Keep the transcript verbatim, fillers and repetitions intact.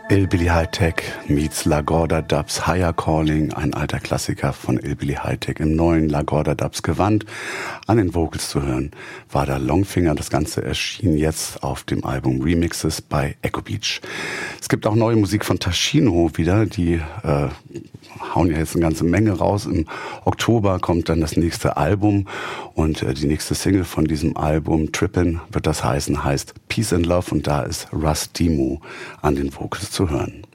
Hillbilly High-Tech meets LaGorda Dubs Higher Calling, ein alter Klassiker von Hillbilly High-Tech im neuen LaGorda Dubs Gewand. An den Vocals zu hören war da Longfinger. Das Ganze erschien jetzt auf dem Album Remixes bei Echo Beach. Es gibt auch neue Musik von Tashino wieder, die äh, hauen ja jetzt eine ganze Menge raus. Im Oktober kommt dann das nächste Album und äh, die nächste Single von diesem Album, Trippin', wird das heißen, heißt Peace and Love, und da ist Russ Demo an den Vocals zu hören.